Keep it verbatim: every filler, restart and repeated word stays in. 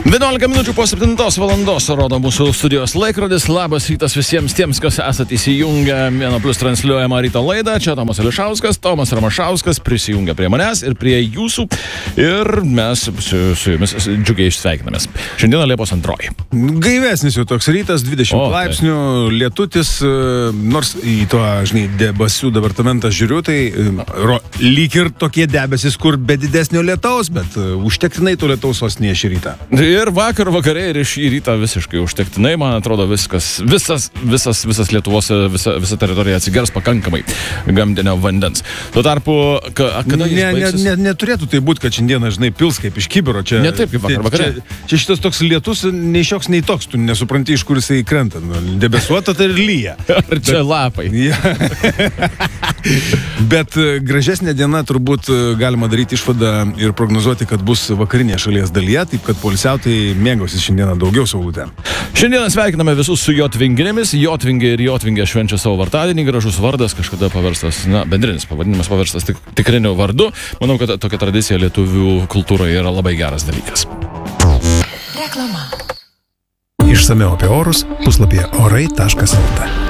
vienuolika minučių po septintos valandos rodo mūsų studijos laikrodis. Labas rytas visiems tiems, kas esate įsijungę Vieno Plius transliuojamą ryto laidą. Čia Tomas Ališauskas, Tomas Ramašauskas prisijungia prie manęs ir prie jūsų. Ir mes su, su jumis džiugiai išsveikinamės. Šiandieną Liepos antroji. Gaivesnis jau toks rytas, dvidešimt O, tai. laipsnių, lietutis, nors į to, žinai, debesų departamentą žiūriu, tai ro, lyg ir tokie debesis, kur be didesnio lietaus, bet užtektinai to lietaus sostinėje šį rytą. Ir vakar vakarė ir šį rytą visiškai užtektinai, man atrodo, viskas, visas, visas, visas Lietuvos, visa, visa teritorija atsigers pakankamai gamtinio vandens. Tuo tarpu, ka, kada jis ne, ne, baigsis? ne, neturėtų tai būti, kad šiandieną, žinai, pils kaip iš kibiro. Čia, Ne taip kaip vakar vakarė. Čia, čia šitas toks lietus, nei šioks, nei toks, tu nesupranti, iš kur jisai krenta. Debesuota tai ir lyja. Ar čia bet... lapai? Ja. Bet gražesnė diena turbūt galima daryti išvadą ir prognozuoti, kad bus vakarinėje šalies dalyje, taip kad poilsiautojai mėgausis šiandieną daugiau saulutę. Šiandieną sveikiname visus su Jotvinginėmis. Jotvingė ir Jotvingė švenčia savo vardadienį. Gražus vardas, kažkada paverstas, na, bendrinis pavadinimas paverstas tik, tikriniu vardu. Manau, kad tokia tradicija lietuvių kultūroje yra labai geras dalykas. Reklama. Išsamiau apie orus puslapyje orai taškas lt.